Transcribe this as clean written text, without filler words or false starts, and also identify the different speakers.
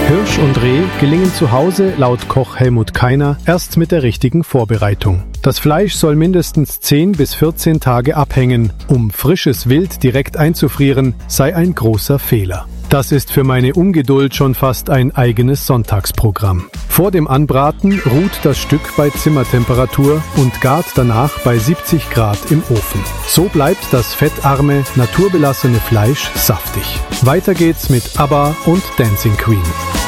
Speaker 1: Hirsch und Reh gelingen zu Hause laut Koch Helmut Keiner erst mit der richtigen Vorbereitung. Das Fleisch soll mindestens 10 bis 14 Tage abhängen. Um frisches Wild direkt einzufrieren, sei ein großer Fehler. Das ist für meine Ungeduld schon fast ein eigenes Sonntagsprogramm. Vor dem Anbraten ruht das Stück bei Zimmertemperatur und gart danach bei 70 Grad im Ofen. So bleibt das fettarme, naturbelassene Fleisch saftig. Weiter geht's mit ABBA und Dancing Queen.